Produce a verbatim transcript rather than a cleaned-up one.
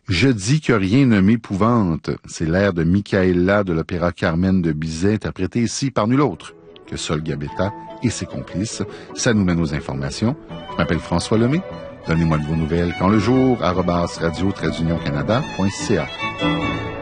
Je dis que rien ne m'épouvante. C'est l'air de Michaela de l'opéra Carmen de Bizet, interprété ici par nul autre que Sol Gabetta et ses complices. Ça nous mène aux informations. Je m'appelle François Lemay. Donnez-moi de vos nouvelles quand le jour, arobase radio-canada point c a.